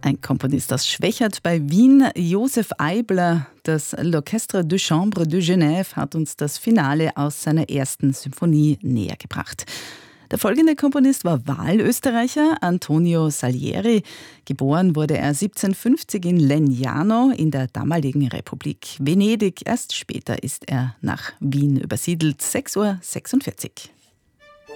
Ein Komponist aus Schwechat bei Wien, Joseph Eibler. Das L'Orchestre de Chambre de Genève hat uns das Finale aus seiner ersten Symphonie nähergebracht. Der folgende Komponist war Wahlösterreicher, Antonio Salieri. Geboren wurde er 1750 in Legnano in der damaligen Republik Venedig. Erst später ist er nach Wien übersiedelt. 6:46 Uhr.